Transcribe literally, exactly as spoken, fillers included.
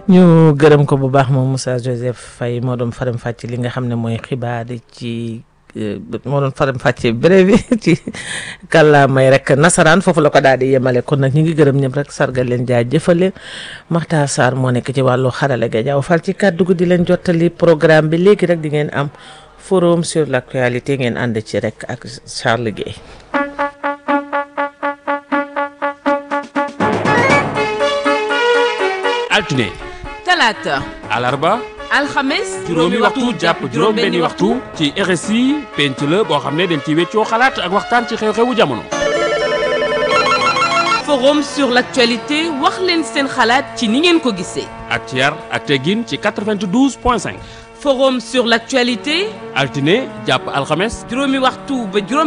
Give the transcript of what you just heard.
ñu gërëm ko bu baax moom Moussa Joseph Faye moo doon faram fàcce li nga xam ne mooy xibaar yi ci moo doon faram fàcce brève bi ci kàllaamay rek nasaraan foofu la ko daal di yemale kon nag ñu ngi gërëm ñëpp rek sargal leen jaajëfal leen Makhtar Sarr moo nekk ci wàllu xarale ga jaaw fal ci kàddu gi di leen jottali programme bi léegi rek di ngeen am forum sur l'actualité ngeen ànd ci rek ak Charles Guèye. altine talaata alarba alxames juróomi waxtu jàpp juróom benni waxtu ci R S I penc la boo xam ne dañ ci weccoo xalaat ak waxtaan ci xew-xewu jamono. forum sur l'actualité wax leen seen xalaat ci ni ngeen ko gisee. ak ci yar ak teggin ci quatre-vingt-douze point cinq. forum sur l'actualité altine jàpp alxames juróomi waxtu ba juróom